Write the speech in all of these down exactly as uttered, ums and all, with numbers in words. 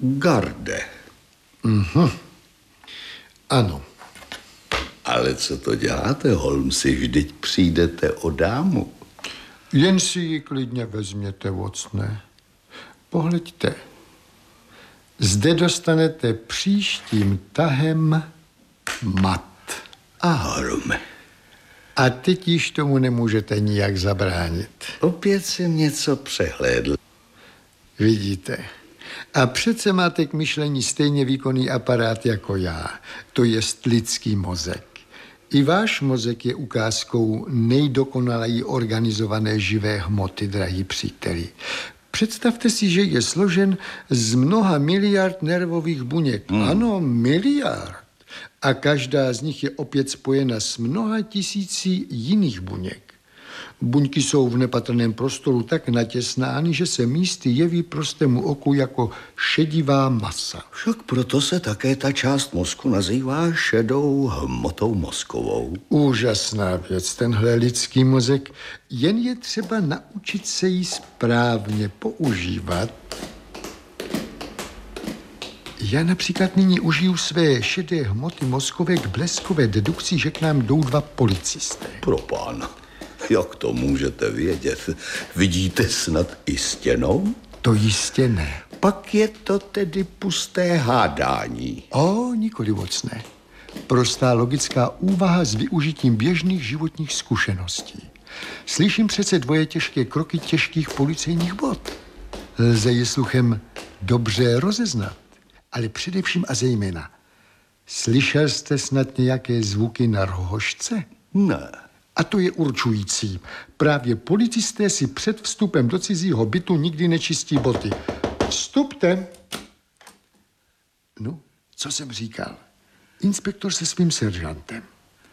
Garde. Mhm. Ano. Ale co to děláte, Holmesi? Vždyť přijdete o dámu. Jen si ji klidně vezměte, Watson. Pohleďte. Zde dostanete příštím tahem mat. Ahorme. A teď již tomu nemůžete nijak zabránit. Opět jsem něco přehlédl. Vidíte. A přece máte k myšlení stejně výkonný aparát jako já. To je lidský mozek. I váš mozek je ukázkou nejdokonaleji organizované živé hmoty, drahí příteli. Představte si, že je složen z mnoha miliard nervových buněk. Hmm. Ano, miliard. A každá z nich je opět spojena s mnoha tisíci jiných buněk. Buňky jsou v nepatrném prostoru tak natěsnány, že se místy jeví prostému oku jako šedivá masa. Však proto se také ta část mozku nazývá šedou hmotou mozkovou. Úžasná věc, tenhle lidský mozek. Jen je třeba naučit se ji správně používat. Já například nyní užiju své šedé hmoty mozkové k bleskové dedukci, že k nám jdou dva policisté. Pro pána. Jak to můžete vědět? Vidíte snad i stěnou? To jistě ne. Pak je to tedy pusté hádání. O, nikoli mocné. Prostá logická úvaha s využitím běžných životních zkušeností. Slyším přece dvoje těžké kroky těžkých policejních bot. Lze je sluchem dobře rozeznat, ale především a zejména. Slyšel jste snad nějaké zvuky na rohožce? Ne. A to je určující. Právě policisté si před vstupem do cizího bytu nikdy nečistí boty. Vstupte. No, co jsem říkal? Inspektor se svým seržantem.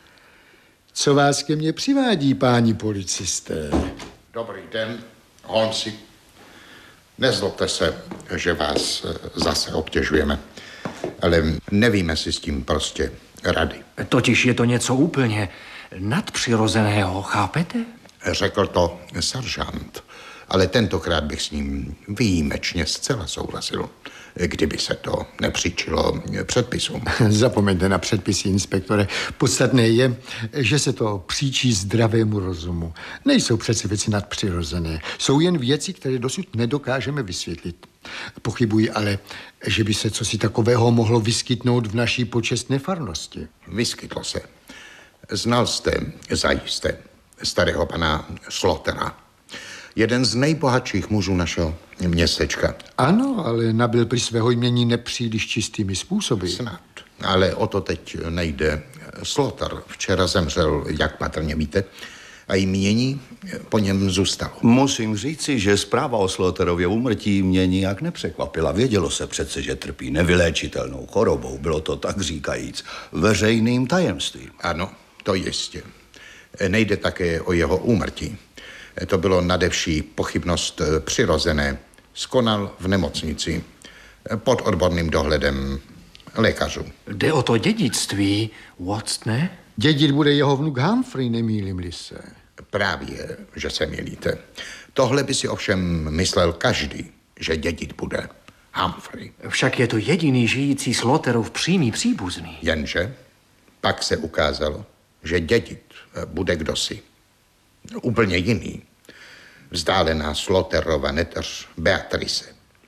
Co vás ke mně přivádí, páni policisté? Dobrý den, Holmesi. Nezlobte se, že vás zase obtěžujeme, ale nevíme si s tím prostě rady. Totiž je to něco úplně nadpřirozeného, chápete? Řekl to seržant, ale tentokrát bych s ním výjimečně zcela souhlasil, kdyby se to nepříčilo předpisům. Zapomeňte na předpisy, inspektore. Podstatné je, že se to příčí zdravému rozumu. Nejsou přece věci nadpřirozené. Jsou jen věci, které dosud nedokážeme vysvětlit. Pochybuji ale, že by se cosi takového mohlo vyskytnout v naší počestné farnosti. Vyskytlo se. Znal jste zajisté starého pana Slotera. Jeden z nejbohatších mužů našeho městečka. Ano, ale nabyl při svého jmění nepříliš čistými způsoby. Snad, ale o to teď nejde. Sloter včera zemřel, jak patrně víte, a jmění po něm zůstalo. Musím říci, že zpráva o Sloterově úmrtí mě nijak nepřekvapila. Vědělo se přece, že trpí nevyléčitelnou chorobou. Bylo to tak říkajíc veřejným tajemstvím. Ano, to jistě. Nejde také o jeho úmrtí. To bylo nadevší pochybnost přirozené. Skonal v nemocnici pod odborným dohledem lékařů. Jde o to dědictví, Watson? Dědit bude jeho vnuk Humphrey, nemýlím-li se. Právě, že se mýlíte. Tohle by si ovšem myslel každý, že dědit bude Humphrey. Však je to jediný žijící Sloterův přímý příbuzný. Jenže pak se ukázalo, že dědit bude kdosi. Úplně jiný. Vzdálená Sloterova neteř Beatrice.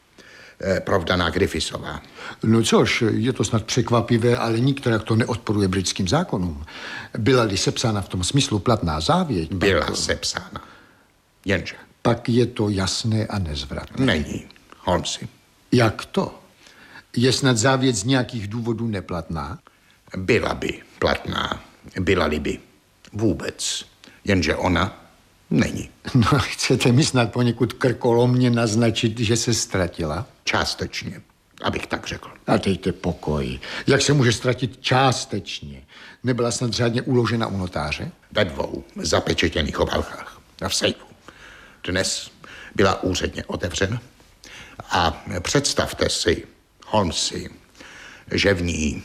Provdaná Griffithsová. No což, je to snad překvapivé, ale nikterak to neodporuje britským zákonům. Byla-li sepsána v tom smyslu platná závěť... Byla pak... sepsána. Jenže... Pak je to jasné a nezvratné. Není, Holmesi. Jak to? Je snad závěť z nějakých důvodů neplatná? Byla by platná. Byla-li by. Vůbec. Jenže ona není. No, chcete mi snad poněkud krkolomně naznačit, že se ztratila? Částečně, abych tak řekl. A dejte pokoj. Jak se může ztratit částečně? Nebyla snad řádně uložena u notáře? Ve dvou zapečetěných obálkách a v sejfu. Dnes byla úředně otevřena a představte si, Holmesi, že v ní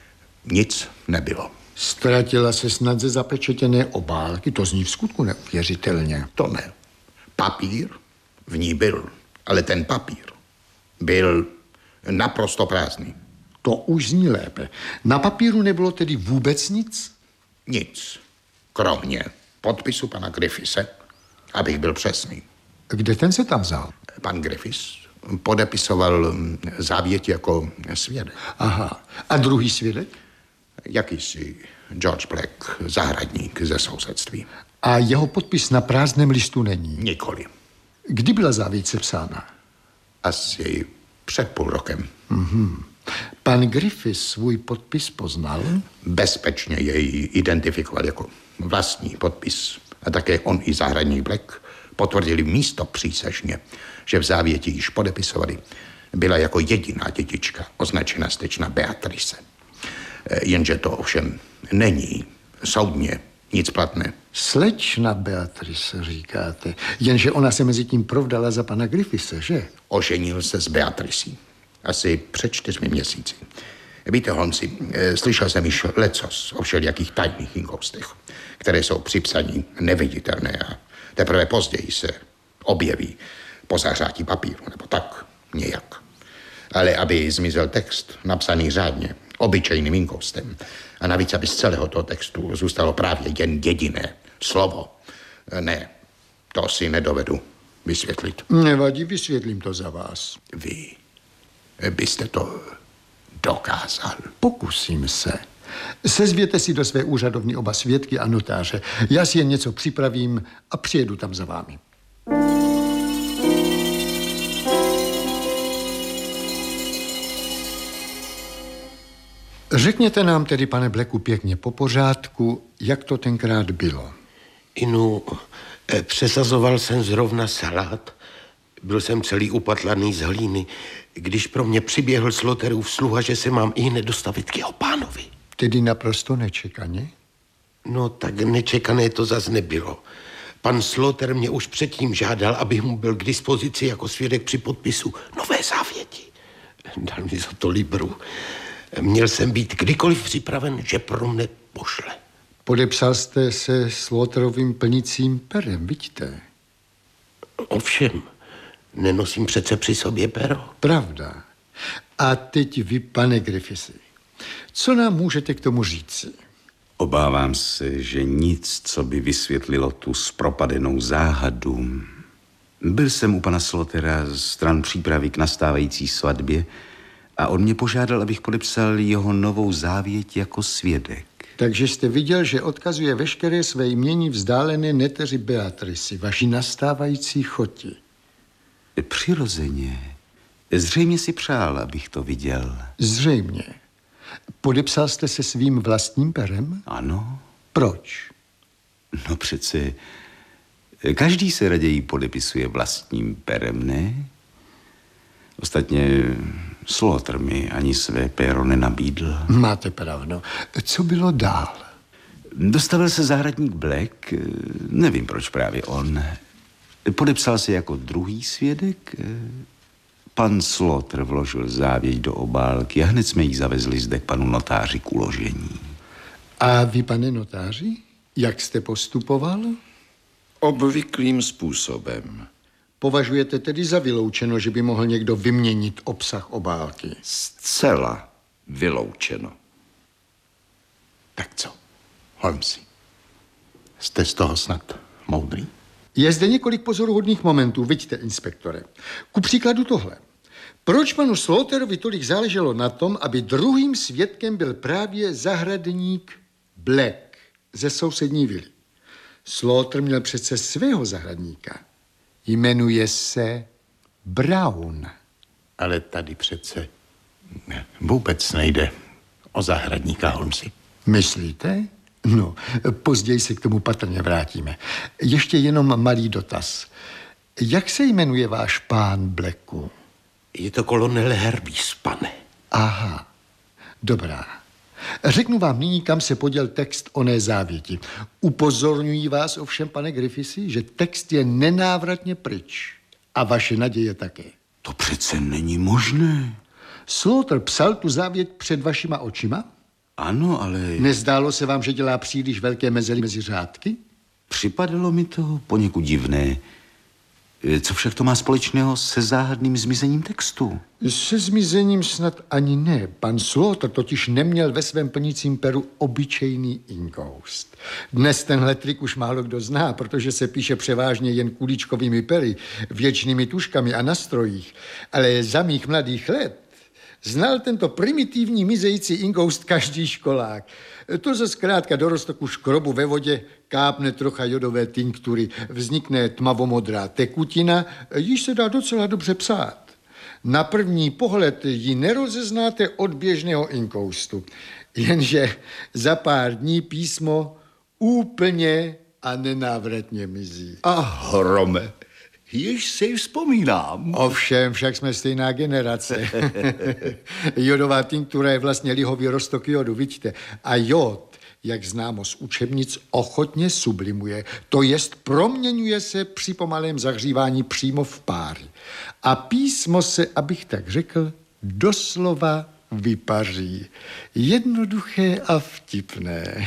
nic nebylo. Ztratila se snad ze zapečetěné obálky, to zní v skutku neuvěřitelně. To ne. Papír v ní byl, ale ten papír byl Naprosto prázdný. To už zní lépe. Na papíru nebylo tedy vůbec nic? Nic. Kromě podpisu pana Griffise, abych byl přesný. Kde ten se tam vzal? Pan Griffis podepisoval závěť jako svědek. Aha. A druhý svědek? Jakýsi George Black, zahradník ze sousedství. A jeho podpis na prázdném listu není? Nikoli. Kdy byla závěť sepsána? Asi před půl rokem. Mhm. Pan Griffis svůj podpis poznal? Bezpečně jej identifikoval jako vlastní podpis. A také on i zahradník Black potvrdili místo přísežně, že v závěti již podepisovali. Byla jako jediná dědička označena slečna Beatrice. Jenže to ovšem není soudně nic platné. Slečna Beatrice, říkáte. Jenže ona se mezi tím provdala za pana Griffise, že? Oženil se s Beatricí. Asi před čtyřmi měsíci. Víte, Holmesi, slyšel jsem již lecos o všelijakých tajných inkoustech, které jsou při psaní neviditelné a teprve později se objeví po zahřátí papíru, nebo tak nějak. Ale aby zmizel text napsaný řádně, obyčejným inkoustem, a navíc, aby z celého toho textu zůstalo právě jen jediné slovo. Ne, to si nedovedu vysvětlit. Nevadí, vysvětlím to za vás. Vy byste to dokázal. Pokusím se. Sezvěte si do své úřadovny oba svědky a notáře. Já si jen něco připravím a přijedu tam za vámi. Řekněte nám tedy, pane Blacku, pěkně po pořádku, jak to tenkrát bylo. Inu, přesazoval jsem zrovna salát. Byl jsem celý upatlaný z hlíny, když pro mě přiběhl Slaughterův sluha, že se mám i hned dostavit k jeho pánovi. Tedy naprosto nečekaně? No tak nečekané to zas nebylo. Pan Slaughter mě už předtím žádal, abych mu byl k dispozici jako svědek při podpisu nové závěti. Dal mi za to libru. Měl jsem být kdykoliv připraven, že pro mne pošle. Podepsal jste se Slaughterovým plnicím perem, vidíte? Ovšem, nenosím přece při sobě pero. Pravda. A teď vy, pane Griffisi, co nám můžete k tomu říci? Obávám se, že nic, co by vysvětlilo tu zpropadenou záhadu. Byl jsem u pana Slaughter'a stran přípravy k nastávající svatbě a on mě požádal, abych podepsal jeho novou závěť jako svědek. Takže jste viděl, že odkazuje veškeré své jmění vzdálené neteři Beatrici, vaší nastávající choti. Přirozeně. Zřejmě si přál, abych to viděl. Zřejmě. Podepsal jste se svým vlastním perem? Ano. Proč? No přece, každý se raději podepisuje vlastním perem, ne? Ostatně Slaughter mi ani své péro nenabídl. Máte pravdu. Co bylo dál? Dostavil se zahradník Black, nevím proč právě on. Podepsal se jako druhý svědek. Pan Slaughter vložil závěť do obálky a hned jsme ji zavezli zde k panu notáři k uložení. A vy, pane notáři, jak jste postupoval? Obvyklým způsobem. Považujete tedy za vyloučeno, že by mohl někdo vyměnit obsah obálky? Zcela vyloučeno. Tak co, Holmesi? Jste z toho snad moudrý? Je zde několik pozoruhodných momentů, vidíte, inspektore. Ku příkladu tohle. Proč panu Slaughterovi tolik záleželo na tom, aby druhým svědkem byl právě zahradník Black ze sousední vily? Slaughter měl přece svého zahradníka. Jmenuje se Brown. Ale tady přece vůbec nejde o zahradníka, Holmesi. Myslíte? No, později se k tomu patrně vrátíme. Ještě jenom malý dotaz. Jak se jmenuje váš pán Blacku? Je to kolonel Herbis, pane. Aha, dobrá. Řeknu vám nyní, kam se poděl text oné závěti. Upozorňuji vás ovšem, pane Griffisi, že text je nenávratně pryč. A vaše naděje také. To přece není možné. Slaughter psal tu závěť před vašima očima? Ano, ale Nezdálo se vám, že dělá příliš velké mezery mezi řádky? připadalo mi to poněkud divné. Co však to má společného se záhadným zmizením textu? Se zmizením snad ani ne. Pan Slaughter totiž neměl ve svém plnícím peru obyčejný inkoust. Dnes tenhle trik už málo kdo zná, protože se píše převážně jen kulíčkovými pery, věčnými tuškami a nastrojích. Ale za mých mladých let znal tento primitivní mizející inkoust každý školák. To se zkrátka do roztoku škrobu ve vodě kápne trocha jodové tinktury, vznikne tmavomodrá tekutina, již se dá docela dobře psát. Na první pohled ji nerozeznáte od běžného inkoustu, jenže za pár dní písmo úplně a nenávratně mizí. A hrome, již si vzpomínám. Ovšem, však jsme stejná generace. Jodová tinktura je vlastně lihový roztok jodu, vidíte. A jod, jak známo z učebnic, ochotně sublimuje. To jest proměňuje se při pomalém zahřívání přímo v páry. A písmo se, abych tak řekl, doslova vypaří. Jednoduché a vtipné.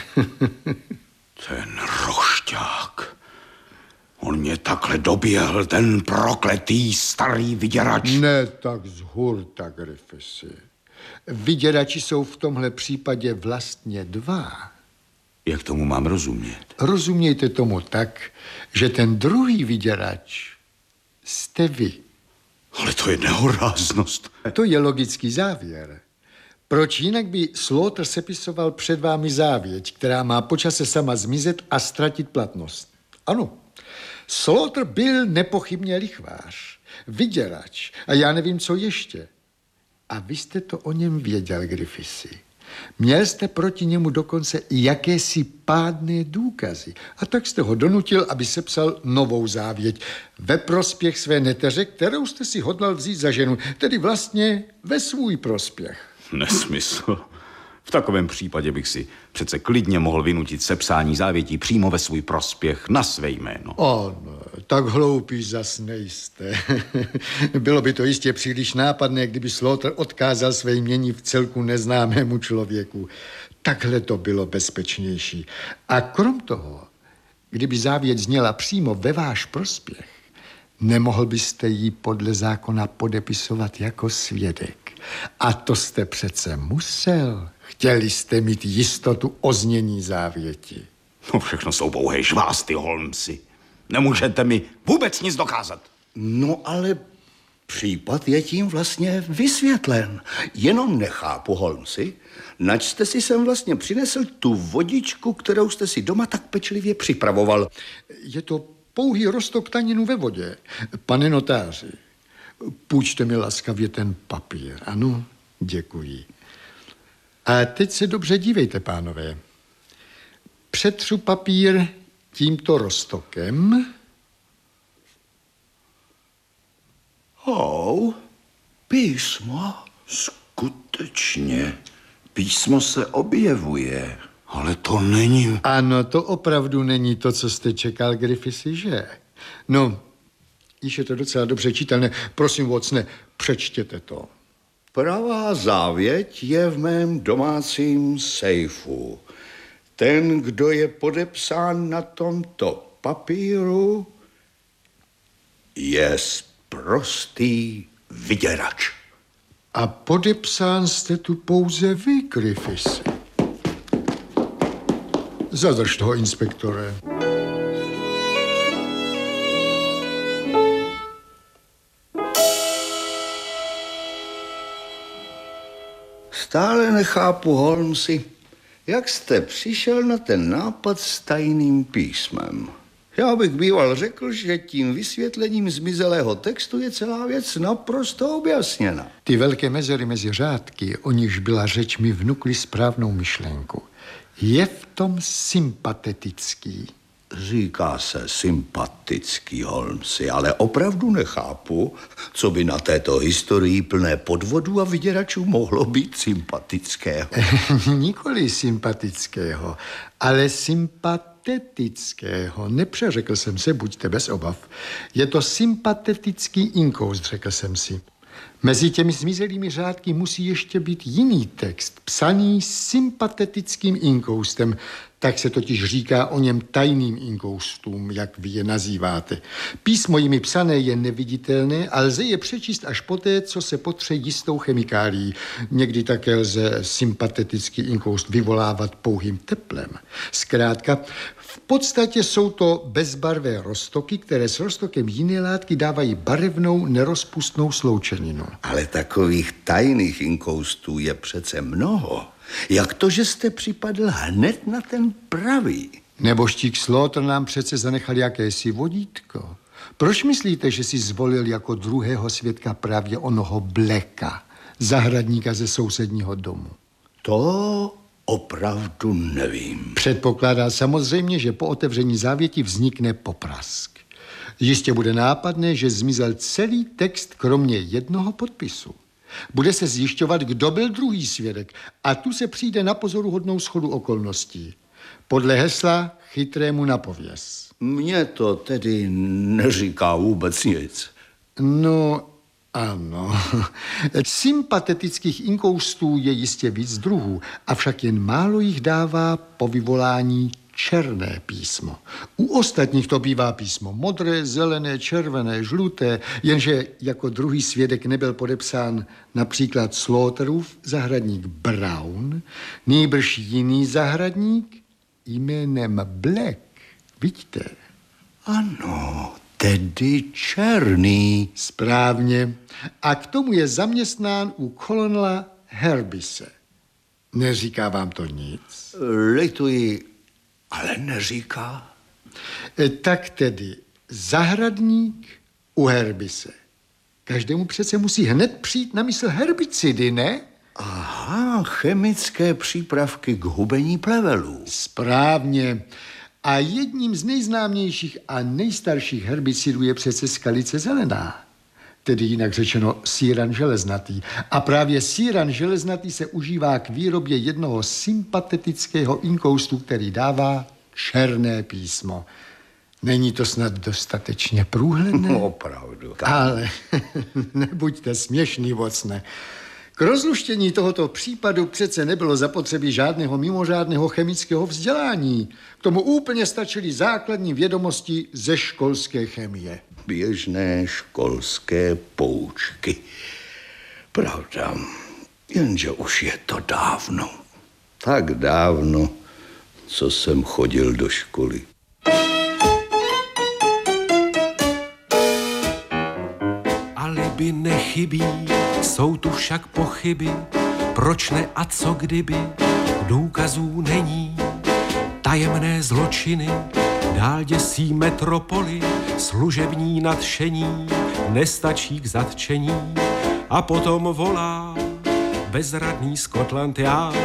Ten rošťák. On mě takhle doběhl, ten prokletý starý vyděrač. Ne tak z hurta, Griffithsi. Vyděrači jsou v tomhle případě vlastně dva. Jak tomu mám rozumět? Rozumějte tomu tak, že ten druhý vyděrač jste vy. Ale to je nehoráznost. To je logický závěr. Proč jinak by Slaughter sepisoval před vámi závěť, která má počase sama zmizet a ztratit platnost? Ano, Slaughter byl nepochybně lichvář, vyděrač a já nevím, co ještě. A vy jste to o něm věděl, Griffithsi. Měl jste proti němu dokonce i jakési pádné důkazy. A tak jste ho donutil, aby sepsal novou závěť ve prospěch své neteře, kterou jste si hodlal vzít za ženu, tedy vlastně ve svůj prospěch. Nesmysl. V takovém případě bych si přece klidně mohl vynutit sepsání závětí přímo ve svůj prospěch na své jméno. Ano, tak hloupý zas nejste. Bylo by to jistě příliš nápadné, kdyby Slaughter odkázal své jmění v celku neznámému člověku. Takhle to bylo bezpečnější. A krom toho, kdyby závěť zněla přímo ve váš prospěch, nemohl byste ji podle zákona podepisovat jako svědek. A to jste přece musel. Chtěli jste mít jistotu o znění závěti. No všechno jsou pouhé žvásty, Holmesi. Nemůžete mi vůbec nic dokázat. No ale případ je tím vlastně vysvětlen. Jenom nechápu, Holmesi, nač jste si sem vlastně přinesl tu vodičku, kterou jste si doma tak pečlivě připravoval. Je to pouhý roztok taninu ve vodě. Pane notáři, půjčte mi laskavě ten papír. Ano, děkuji. A teď se dobře dívejte, pánové. Přetřu papír tímto roztokem. Hou, písmo. Skutečně, písmo se objevuje. Ale to není... Ano, to opravdu není to, co jste čekal, Griffithsi, že? No, již je to docela dobře čitelné. Prosím, Watsone, přečtěte to. Pravá závěť je v mém domácím sejfu. Ten, kdo je podepsán na tomto papíru, je prostý vyděrač. A podepsán jste tu pouze vy, Griffithsi. Zadrž toho, inspektore. Stále nechápu, Holmesi, jak jste přišel na ten nápad s tajným písmem. Já bych býval řekl, že tím vysvětlením zmizelého textu je celá věc naprosto objasněna. Ty velké mezery mezi řádky, o nichž byla řeč, mi vnukly správnou myšlenku. Je v tom sympatetický. Říká se sympatický, Holmesi, ale opravdu nechápu, co by na této historii plné podvodů a vyděračů mohlo být sympatického. Nikoli sympatického, ale sympatetického. Nepřeřekl jsem se, buďte bez obav. Je to sympatetický inkoust, řekl jsem si. Mezi těmi zmizelými řádky musí ještě být jiný text, psaný sympatetickým inkoustem, Tak se totiž říká o něm tajným inkoustům, jak vy je nazýváte. Písmo jimi psané je neviditelné a lze je přečíst až poté, co se potře jistou chemikálií. Někdy také lze sympatetický inkoust vyvolávat pouhým teplem. Zkrátka, v podstatě jsou to bezbarvé roztoky, které s roztokem jiné látky dávají barevnou, nerozpustnou sloučeninu. Ale takových tajných inkoustů je přece mnoho. Jak to, že jste připadl hned na ten pravý? Nebožtík Slaughter nám přece zanechal jakési vodítko. Proč myslíte, že si zvolil jako druhého svědka právě onoho Blacka, zahradníka ze sousedního domu? To opravdu nevím. Předpokládá samozřejmě, že po otevření závěti vznikne poprask. Jistě bude nápadné, že zmizel celý text kromě jednoho podpisu. Bude se zjišťovat, kdo byl druhý svědek a tu se přijde na pozoruhodnou shodu okolností. Podle hesla chytrému napověz. Mně to tedy neříká vůbec nic. No, ano. Sympatetických inkoustů je jistě víc druhů, avšak jen málo jich dává po vyvolání černé písmo. U ostatních to bývá písmo modré, zelené, červené, žluté, jenže jako druhý svědek nebyl podepsán například Slaughterův zahradník Brown, nýbrž jiný zahradník jménem Black. Vidíte? Ano, tedy černý. Správně. A k tomu je zaměstnán u kolonela Herbise. Neříká vám to nic? Lituji, ale neříká. E, tak tedy zahradník u Herbise. Každému přece musí hned přijít na mysl herbicidy, ne? Aha, chemické přípravky k hubení plevelů. Správně. A jedním z nejznámějších a nejstarších herbicidů je přece skalice zelená. Tedy jinak řečeno síran železnatý. A právě síran železnatý se užívá k výrobě jednoho sympatetického inkoustu, který dává černé písmo. Není to snad dostatečně průhledné? No, opravdu. Tak. Ale nebuďte směšný, vocne. K rozluštění tohoto případu přece nebylo zapotřebí žádného mimořádného chemického vzdělání. K tomu úplně stačily základní vědomosti ze školské chemie. Běžné školské poučky. Pravda, jenže už je to dávno. Tak dávno, co jsem chodil do školy. Alibi nechybí, jsou tu však pochyby, proč ne a co kdyby, důkazů není. Tajemné zločiny dál děsí metropoli, služební nadšení nestačí k zatčení. A potom volá bezradný Scotland Yard,